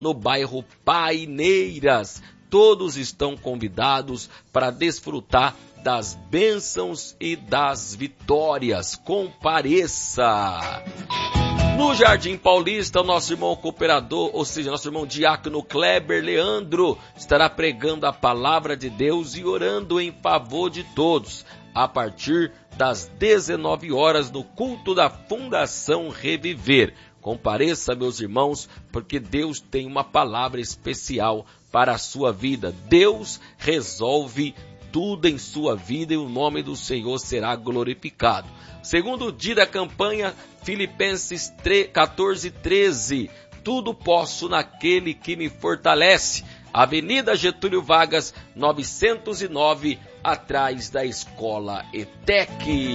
no bairro Paineiras. Todos estão convidados para desfrutar das bênçãos e das vitórias. Compareça! No Jardim Paulista, o nosso irmão cooperador, ou seja, nosso irmão diácono Kleber Leandro, estará pregando a palavra de Deus e orando em favor de todos, a partir das 19 horas no culto da Fundação Reviver. Compareça, meus irmãos, porque Deus tem uma palavra especial para a sua vida. Deus resolve tudo em sua vida e o nome do Senhor será glorificado. Segundo dia da campanha, Filipenses 14:13. Tudo posso naquele que me fortalece. Avenida Getúlio Vargas, 909, atrás da Escola ETEC.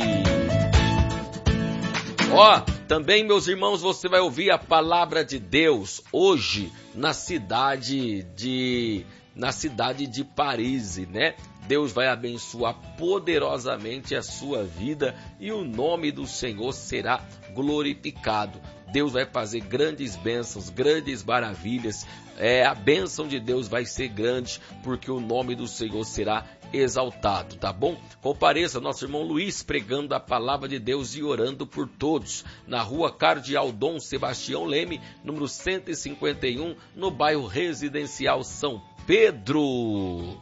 Também, meus irmãos, você vai ouvir a palavra de Deus hoje na cidade de Paris, né? Deus vai abençoar poderosamente a sua vida e o nome do Senhor será glorificado. Deus vai fazer grandes bênçãos, grandes maravilhas. A bênção de Deus vai ser grande, porque o nome do Senhor será exaltado, tá bom? Compareça, nosso irmão Luiz pregando a palavra de Deus e orando por todos, na rua Cardeal Dom Sebastião Leme, número 151, no bairro Residencial São Pedro.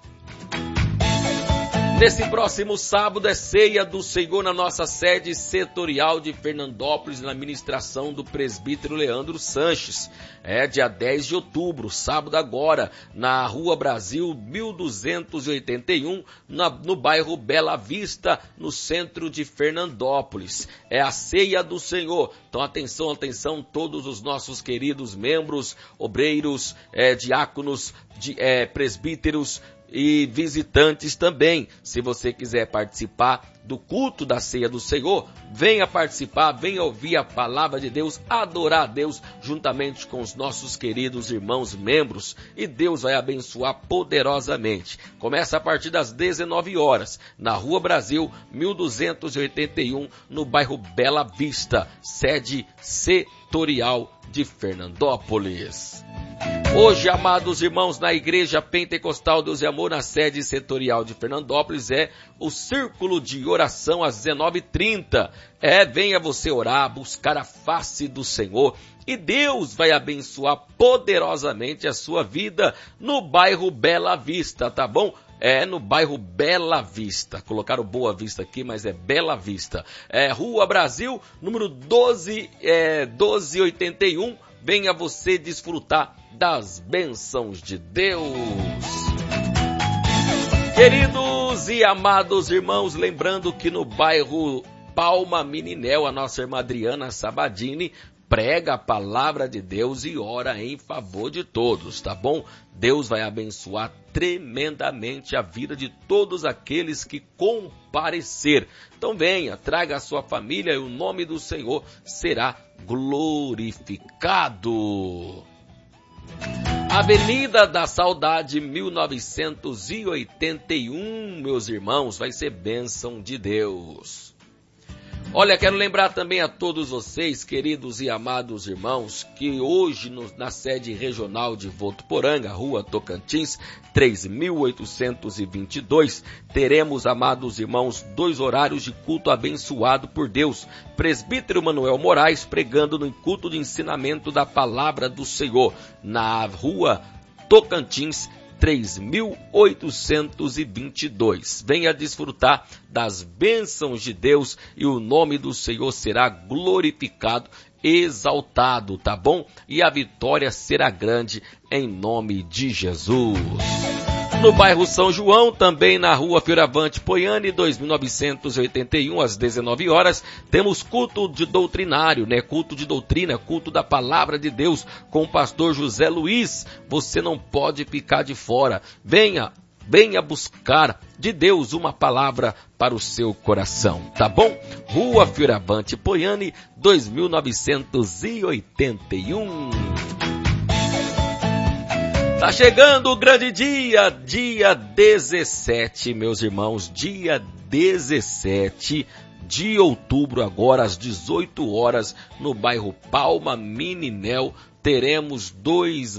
Nesse próximo sábado é ceia do Senhor na nossa sede setorial de Fernandópolis, na ministração do presbítero Leandro Sanches. Dia 10 de outubro, sábado agora, na Rua Brasil 1281, no bairro Bela Vista, no centro de Fernandópolis. É a ceia do Senhor. Então atenção, atenção, todos os nossos queridos membros, obreiros, diáconos, presbíteros, e visitantes também. Se você quiser participar do culto da ceia do Senhor, venha participar, venha ouvir a palavra de Deus, adorar a Deus juntamente com os nossos queridos irmãos membros, e Deus vai abençoar poderosamente. Começa a partir das 19 horas, na Rua Brasil 1281, no bairro Bela Vista, sede setorial de Fernandópolis. Hoje, amados irmãos, na Igreja Pentecostal Deus e Amor, na sede setorial de Fernandópolis, é o círculo de oração às 19h30. Venha você orar, buscar a face do Senhor, e Deus vai abençoar poderosamente a sua vida no bairro Bela Vista, tá bom? No bairro Bela Vista. Colocaram Boa Vista aqui, mas é Bela Vista. Rua Brasil, número 1281. Venha você desfrutar das bênçãos de Deus. Queridos e amados irmãos, lembrando que no bairro Palma Mininel, a nossa irmã Adriana Sabadini prega a palavra de Deus e ora em favor de todos, tá bom? Deus vai abençoar tremendamente a vida de todos aqueles que comparecer. Então venha, traga a sua família e o nome do Senhor será glorificado. Avenida da Saudade 1981, meus irmãos, vai ser bênção de Deus. Olha, quero lembrar também a todos vocês, queridos e amados irmãos, que hoje na sede regional de Votuporanga, Rua Tocantins, 3822, teremos, amados irmãos, 2 horários de culto abençoado por Deus. Presbítero Manuel Moraes pregando no culto de ensinamento da palavra do Senhor, na Rua Tocantins, 3822. Venha desfrutar das bênçãos de Deus e o nome do Senhor será glorificado, exaltado, tá bom? E a vitória será grande em nome de Jesus. No bairro São João, também na Rua Fioravante Poiani, 2981, às 19 horas, temos culto de doutrinário, né? Culto de doutrina, culto da palavra de Deus, com o pastor José Luiz. Você não pode ficar de fora. Venha buscar de Deus uma palavra para o seu coração, tá bom? Rua Fioravante Poiani, 2981. Tá chegando o grande dia 17, meus irmãos, dia 17 de outubro, agora às 18 horas, no bairro Palma Mininel, teremos 2